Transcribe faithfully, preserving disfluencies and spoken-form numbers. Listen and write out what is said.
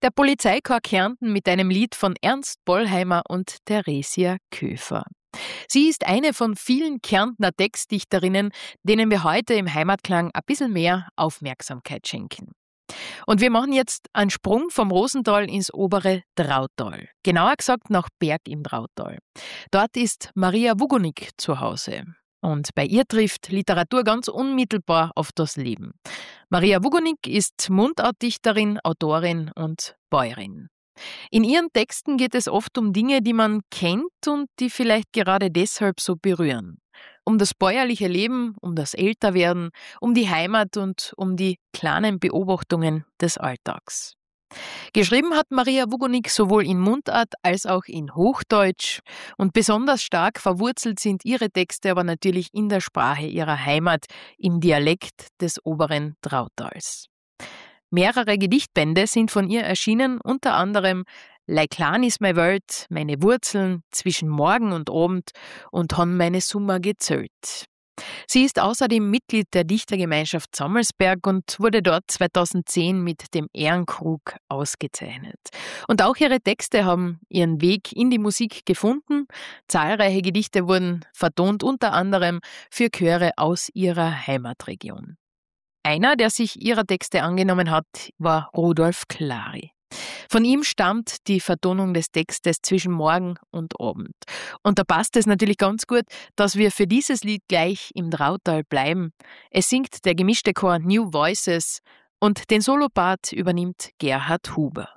Der Polizeichor Kärnten mit einem Lied von Ernst Bollheimer und Theresia Köfer. Sie ist eine von vielen Kärntner Textdichterinnen, denen wir heute im Heimatklang ein bisschen mehr Aufmerksamkeit schenken. Und wir machen jetzt einen Sprung vom Rosental ins obere Drautal. Genauer gesagt nach Berg im Drautal. Dort ist Maria Wugonik zu Hause. Und bei ihr trifft Literatur ganz unmittelbar auf das Leben. Maria Wugonik ist Mundartdichterin, Autorin und Bäuerin. In ihren Texten geht es oft um Dinge, die man kennt und die vielleicht gerade deshalb so berühren. Um das bäuerliche Leben, um das Älterwerden, um die Heimat und um die kleinen Beobachtungen des Alltags. Geschrieben hat Maria Wugonik sowohl in Mundart als auch in Hochdeutsch und besonders stark verwurzelt sind ihre Texte aber natürlich in der Sprache ihrer Heimat, im Dialekt des oberen Drautals. Mehrere Gedichtbände sind von ihr erschienen, unter anderem Lei klein ist meine Welt, meine Wurzeln, zwischen Morgen und Abend und han meine Summer gezählt. Sie ist außerdem Mitglied der Dichtergemeinschaft Sommelsberg und wurde dort zweitausendzehn mit dem Ehrenkrug ausgezeichnet. Und auch ihre Texte haben ihren Weg in die Musik gefunden. Zahlreiche Gedichte wurden vertont, unter anderem für Chöre aus ihrer Heimatregion. Einer, der sich ihrer Texte angenommen hat, war Rudolf Clary. Von ihm stammt die Vertonung des Textes zwischen Morgen und Abend. Und da passt es natürlich ganz gut, dass wir für dieses Lied gleich im Drautal bleiben. Es singt der gemischte Chor New Voices und den Solopart übernimmt Gerhard Huber.